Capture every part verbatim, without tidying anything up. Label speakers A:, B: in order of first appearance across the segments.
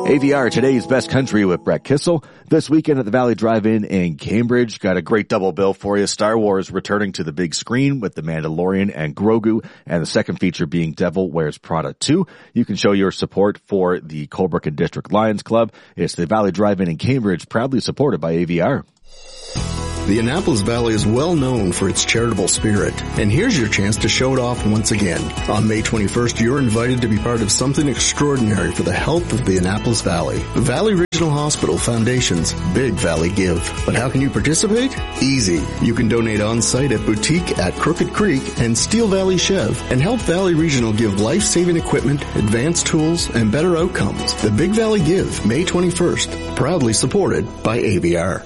A: A V R, today's best country with Brett Kissel. This weekend at the Valley Drive-In in Cambridge. Got a great double bill for you. Star Wars returning to the big screen with The Mandalorian and Grogu, and the second feature being Devil Wears Prada two. You can show your support for the Colebrook and District Lions Club. It's the Valley Drive-In in Cambridge, proudly supported by A V R.
B: The Annapolis Valley is well known for its charitable spirit, and here's your chance to show it off once again. On May twenty-first, you're invited to be part of something extraordinary for the health of the Annapolis Valley. Valley Regional Hospital Foundation's Big Valley Give. But how can you participate? Easy. You can donate on-site at Boutique at Crooked Creek and Steel Valley Chev, and help Valley Regional give life-saving equipment, advanced tools, and better outcomes. The Big Valley Give, May twenty-first, proudly supported by A V R.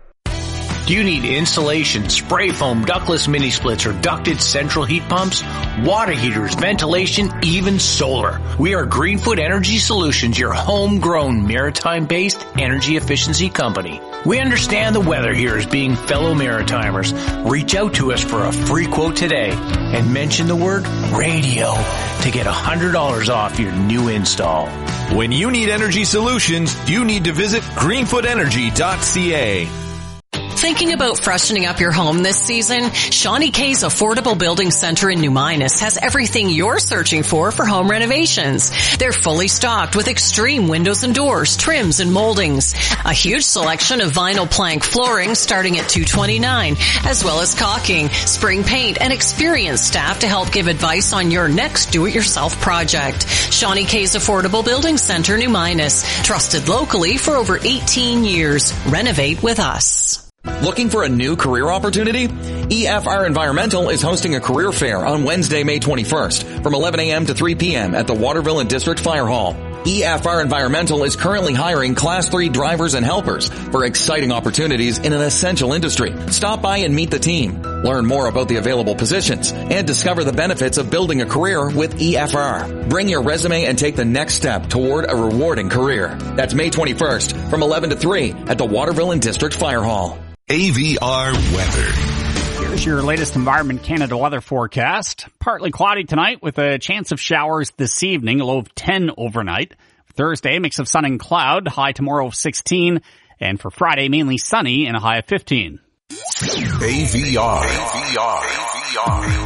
C: Do you need insulation, spray foam, ductless mini splits, or ducted central heat pumps? Water heaters, ventilation, even solar. We are Greenfoot Energy Solutions, your homegrown maritime-based energy efficiency company. We understand the weather here as being fellow Maritimers. Reach out to us for a free quote today and mention the word radio to get one hundred dollars off your new install.
D: When you need energy solutions, you need to visit greenfoot energy dot c a.
E: Thinking about freshening up your home this season? Shawnee K's Affordable Building Center in New Minas has everything you're searching for for home renovations. They're fully stocked with extreme windows and doors, trims and moldings. A huge selection of vinyl plank flooring starting at two hundred twenty-nine dollars, as well as caulking, spring paint, and experienced staff to help give advice on your next do-it-yourself project. Shawnee K's Affordable Building Center, New Minas. Trusted locally for over eighteen years. Renovate with us.
F: Looking for a new career opportunity? E F R Environmental is hosting a career fair on Wednesday, May twenty-first from eleven a.m. to three p.m. at the Waterville and District Fire Hall. E F R Environmental is currently hiring Class three drivers and helpers for exciting opportunities in an essential industry. Stop by and meet the team. Learn more about the available positions and discover the benefits of building a career with E F R. Bring your resume and take the next step toward a rewarding career. That's May twenty-first from eleven to three at the Waterville and District Fire Hall.
D: A V R weather.
G: Here's your latest Environment Canada weather forecast. Partly cloudy tonight with a chance of showers this evening, a low of ten overnight. Thursday, a mix of sun and cloud, high tomorrow of sixteen. And for Friday, mainly sunny and a high of fifteen.
D: A V R. A V R. A V R.